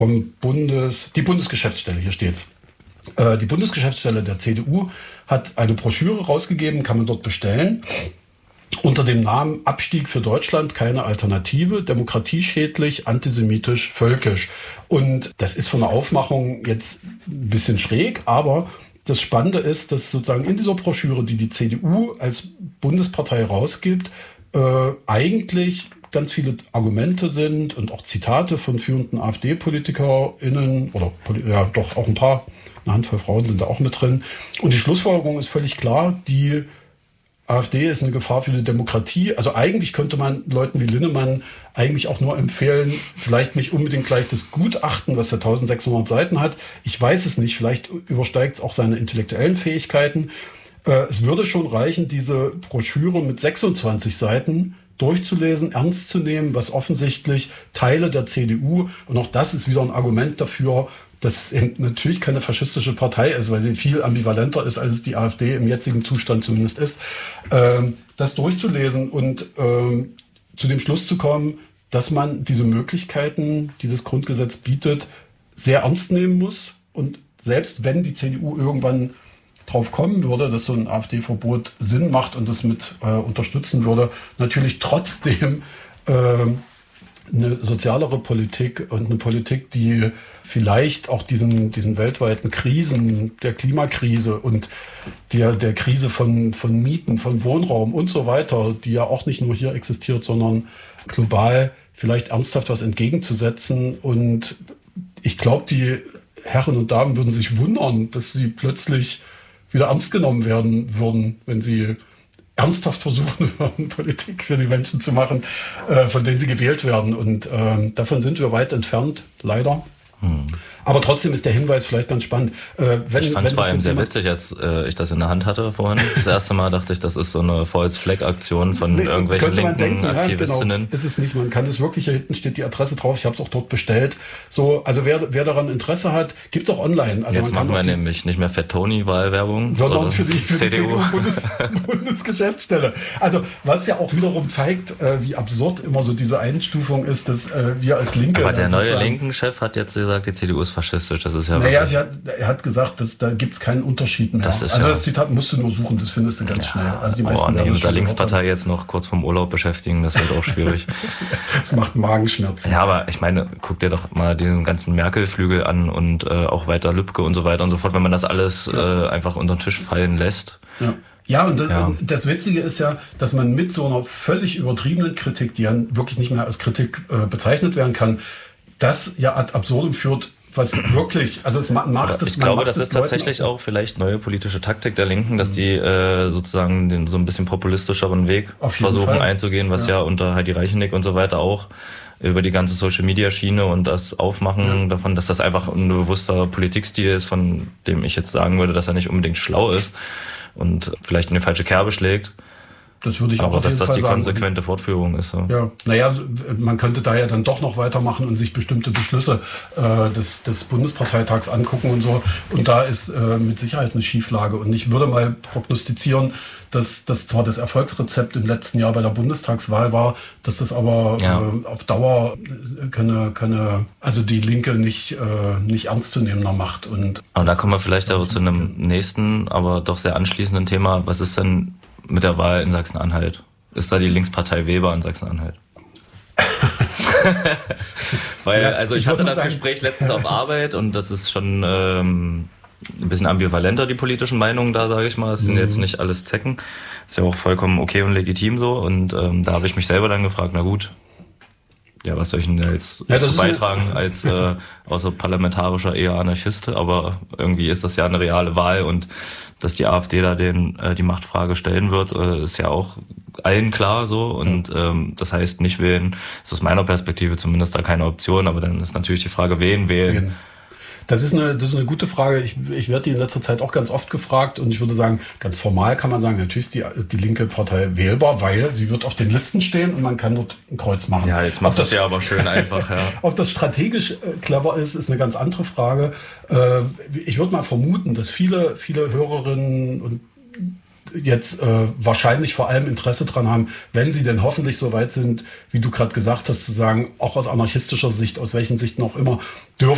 Die Bundesgeschäftsstelle, hier steht's. Die Bundesgeschäftsstelle der CDU hat eine Broschüre rausgegeben, kann man dort bestellen, unter dem Namen Abstieg für Deutschland, keine Alternative, demokratieschädlich, antisemitisch, völkisch. Und das ist von der Aufmachung jetzt ein bisschen schräg, aber das Spannende ist, dass sozusagen in dieser Broschüre, die die CDU als Bundespartei rausgibt, eigentlich ganz viele Argumente sind und auch Zitate von führenden AfD-PolitikerInnen oder ja doch auch eine Handvoll Frauen sind da auch mit drin. Und die Schlussfolgerung ist völlig klar, die AfD ist eine Gefahr für die Demokratie. Also eigentlich könnte man Leuten wie Linnemann eigentlich auch nur empfehlen, vielleicht nicht unbedingt gleich das Gutachten, was ja 1600 Seiten hat. Ich weiß es nicht, vielleicht übersteigt es auch seine intellektuellen Fähigkeiten. Es würde schon reichen, diese Broschüre mit 26 Seiten durchzulesen, ernst zu nehmen, was offensichtlich Teile der CDU, und auch das ist wieder ein Argument dafür, dass eben natürlich keine faschistische Partei ist, weil sie viel ambivalenter ist, als es die AfD im jetzigen Zustand zumindest ist, das durchzulesen und zu dem Schluss zu kommen, dass man diese Möglichkeiten, die das Grundgesetz bietet, sehr ernst nehmen muss. Und selbst wenn die CDU irgendwann drauf kommen würde, dass so ein AfD-Verbot Sinn macht und das mit unterstützen würde, natürlich trotzdem eine sozialere Politik und eine Politik, die vielleicht auch diesen weltweiten Krisen, der Klimakrise und der Krise von Mieten, von Wohnraum und so weiter, die ja auch nicht nur hier existiert, sondern global vielleicht ernsthaft was entgegenzusetzen. Und ich glaube, die Herren und Damen würden sich wundern, dass sie plötzlich wieder ernst genommen werden würden, wenn sie ernsthaft versuchen würden, Politik für die Menschen zu machen, von denen sie gewählt werden. Und davon sind wir weit entfernt, leider. Aber trotzdem ist der Hinweis vielleicht ganz spannend. Ich fand es vor allem sehr witzig, als ich das in der Hand hatte vorhin. Das erste Mal dachte ich, das ist so eine False-Flag-Aktion von irgendwelchen linken Aktivistinnen. Ja, genau, ist es nicht. Man kann das wirklich, hier hinten steht die Adresse drauf, ich habe es auch dort bestellt. So, also wer daran Interesse hat, gibt's auch online. Also jetzt machen wir nämlich nicht mehr Fett-Toni-Wahlwerbung, sondern für die CDU-Bundesgeschäftsstelle. Also was ja auch wiederum zeigt, wie absurd immer so diese Einstufung ist, dass wir als Linke... Aber der neue Linken-Chef hat jetzt gesagt, die CDU ist faschistisch, das ist ja... Naja, er hat gesagt, da gibt es keinen Unterschied mehr. Das Zitat musst du nur suchen, das findest du ganz schnell. Also die meisten mit der Linkspartei jetzt noch kurz vorm Urlaub beschäftigen, das wird auch schwierig. Das macht Magenschmerzen. Ja, aber ich meine, guck dir doch mal diesen ganzen Merkel-Flügel an und auch weiter Lübcke und so weiter und so fort, wenn man das alles einfach unter den Tisch fallen lässt. Ja. Ja, und das Witzige ist ja, dass man mit so einer völlig übertriebenen Kritik, die ja wirklich nicht mehr als Kritik bezeichnet werden kann, das ja ad absurdum führt, was wirklich, also es macht es... Ich glaube, das ist tatsächlich auch vielleicht neue politische Taktik der Linken, dass die sozusagen den so ein bisschen populistischeren Weg versuchen einzugehen, was ja unter Heidi Reichenick und so weiter auch über die ganze Social-Media-Schiene und das Aufmachen davon, dass das einfach ein bewusster Politikstil ist, von dem ich jetzt sagen würde, dass er nicht unbedingt schlau ist und vielleicht in die falsche Kerbe schlägt. Das würde ich auch aber dass das die konsequente Fortführung ist. So. Ja, naja, man könnte da ja dann doch noch weitermachen und sich bestimmte Beschlüsse des Bundesparteitags angucken und so. Und da ist mit Sicherheit eine Schieflage. Und ich würde mal prognostizieren, dass das zwar das Erfolgsrezept im letzten Jahr bei der Bundestagswahl war, dass das aber auf Dauer also die Linke nicht ernstzunehmender macht. Aber da kommen wir vielleicht aber zu einem nächsten, aber doch sehr anschließenden Thema. Was ist denn mit der Wahl in Sachsen-Anhalt? Ist da die Linkspartei Weber in Sachsen-Anhalt? Weil, also ich hatte das Gespräch letztens auf Arbeit und das ist schon ein bisschen ambivalenter, die politischen Meinungen da, sage ich mal. Es sind jetzt nicht alles Zecken. Ist ja auch vollkommen okay und legitim so. Und da habe ich mich selber dann gefragt, na gut, ja, was soll ich denn jetzt dazu beitragen als außer parlamentarischer eher Anarchist? Aber irgendwie ist das ja eine reale Wahl und dass die AfD da die Machtfrage stellen wird, ist ja auch allen klar so. Und das heißt, nicht wählen ist aus meiner Perspektive zumindest da keine Option. Aber dann ist natürlich die Frage, wen wählen. Das ist eine gute Frage. Ich werde die in letzter Zeit auch ganz oft gefragt und ich würde sagen, ganz formal kann man sagen, natürlich ist die linke Partei wählbar, weil sie wird auf den Listen stehen und man kann dort ein Kreuz machen. Ja, jetzt machst du es ja aber schön einfach. Ja. Ob das strategisch clever ist eine ganz andere Frage. Ich würde mal vermuten, dass viele Hörerinnen und jetzt wahrscheinlich vor allem Interesse dran haben, wenn sie denn hoffentlich so weit sind, wie du gerade gesagt hast, zu sagen, auch aus anarchistischer Sicht, aus welchen Sichten auch immer, dürfen